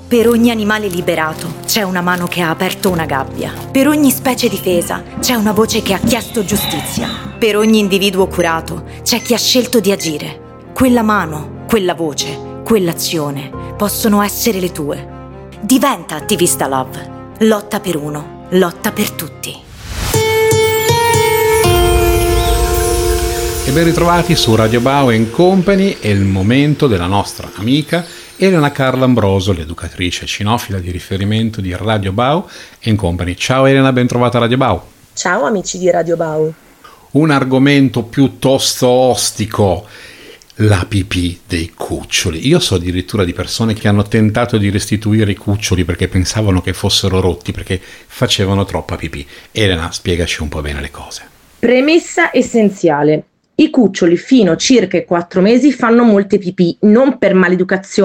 Per ogni animale liberato c'è una mano che ha aperto una gabbia. Per ogni specie difesa c'è una voce che ha chiesto giustizia. Per ogni individuo curato c'è chi ha scelto di agire. Quella mano, quella voce, quell'azione possono essere le tue. Diventa Attivista Love. Lotta per uno, lotta per tutti. E ben ritrovati su Radio Bau Company. È il momento della nostra amica Elena Carla Ambroso, l'educatrice cinofila di riferimento di Radio Bau Company. Ciao Elena, ben trovata a Radio Bau. Ciao amici di Radio Bau. Un argomento piuttosto ostico, la pipì dei cuccioli. Io so addirittura di persone che hanno tentato di restituire i cuccioli perché pensavano che fossero rotti, perché facevano troppa pipì. Elena, spiegaci un po' bene le cose. Premessa essenziale. I cuccioli fino a circa 4 mesi fanno molte pipì, non per maleducazione